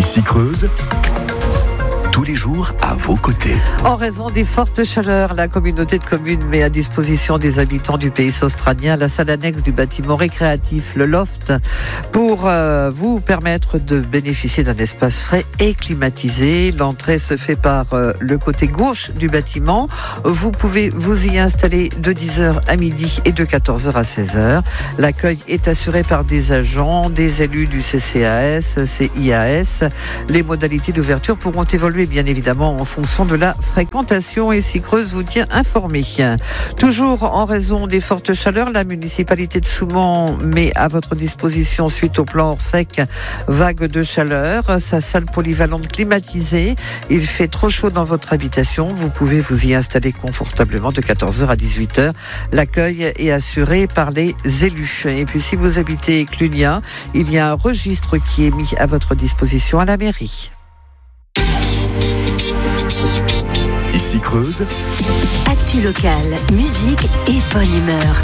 Ici Creuse, tous les jours à vos côtés. En raison des fortes chaleurs, la communauté de communes met à disposition des habitants du pays australien la salle annexe du bâtiment récréatif, le Loft, pour vous permettre de bénéficier d'un espace frais et climatisé. L'entrée se fait par le côté gauche du bâtiment. Vous pouvez vous y installer de 10h à midi et de 14h à 16h. L'accueil est assuré par des agents, des élus du CCAS, CIAS. Les modalités d'ouverture pourront évoluer bien évidemment en fonction de la fréquentation, et Ici Creuse vous tient informé. Toujours en raison des fortes chaleurs, la municipalité de Soumans met à votre disposition, suite au plan hors sec, vague de chaleur, sa salle polyvalente climatisée. Il fait trop chaud dans votre habitation, vous pouvez vous y installer confortablement de 14h à 18h. L'accueil est assuré par les élus. Et puis si vous habitez Clunia, il y a un registre qui est mis à votre disposition à la mairie. Ici Creuse, Actu locale, musique et bonne humeur.